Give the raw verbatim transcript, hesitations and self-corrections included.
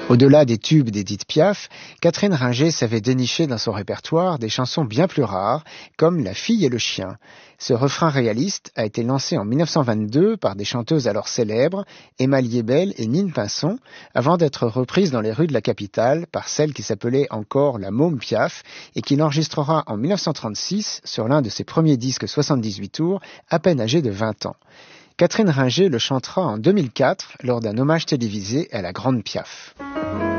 Au-delà des tubes d'Édith Piaf, Catherine Ringer savait dénicher dans son répertoire des chansons bien plus rares, comme La fille et le chien. Ce refrain réaliste a été lancé en mille neuf cent vingt-deux par des chanteuses alors célèbres, Emma Liebel et Nine Pinson, avant d'être reprise dans les rues de la capitale par celle qui s'appelait encore la Môme Piaf et qui l'enregistrera en mille neuf cent trente-six sur l'un de ses premiers disques soixante-dix-huit tours, à peine âgée de vingt ans. Catherine Ringer le chantera en deux mille quatre lors d'un hommage télévisé à la Grande Piaf.